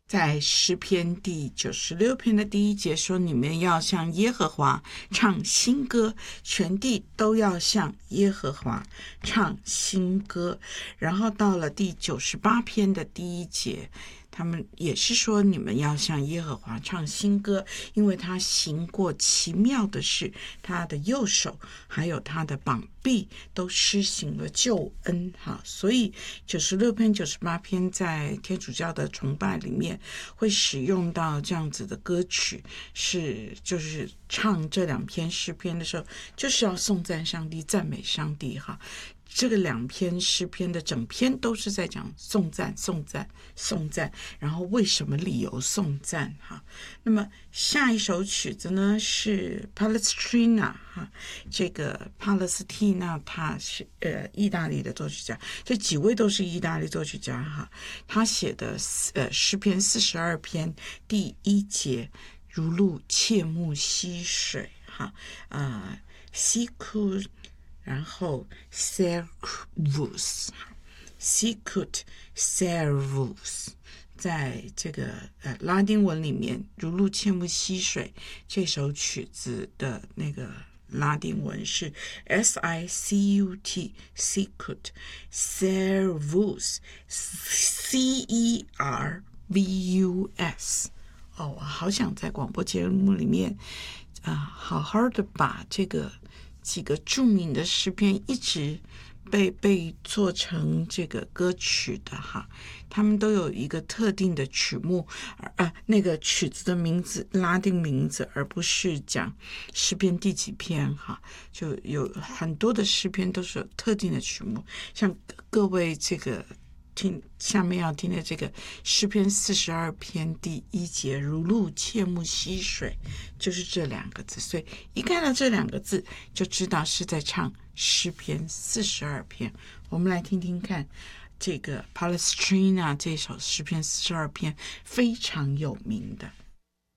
在诗篇第96篇的第1节说，你们要向耶和华唱新歌，全地都要向耶和华唱新歌。然后到了第98篇的第1节，他们也是说，你们要向耶和华唱新歌，因为他行过奇妙的事，他的右手还有他的膀臂都施行了救恩。所以96篇98篇在天主教的崇拜里面会使用到这样子的歌曲，就是唱这2篇诗篇的时候，就是要颂赞上帝，赞美上帝。这个2篇诗篇的整篇都是在讲颂赞，然后为什么理由颂赞。那么下一首曲子呢是 Palestrina， 这个帕勒斯蒂娜他是意大利的作曲家，这几位都是意大利作曲家。他写的诗篇42篇第1节，如鹿切慕溪水。Sicut， 然后 servus， Sicut servus， 在这个拉丁文里面，如鹿切慕溪水这首曲子的那个拉丁文是 sicut sicut servus cervus。我好想在广播节目里面好好的把这个几个著名的诗篇一直被做成这个歌曲的他们都有一个特定的曲目，那个曲子的名字拉丁名字，而不是讲诗篇第几篇就有很多的诗篇都是有特定的曲目，像各位这个下面要听的这个诗篇42篇第1节，如鹿切慕溪水，就是这2个字，所以一看到这2个字就知道是在唱诗篇42篇。我们来听听看这个 Palestrina 这首诗篇42篇非常有名的。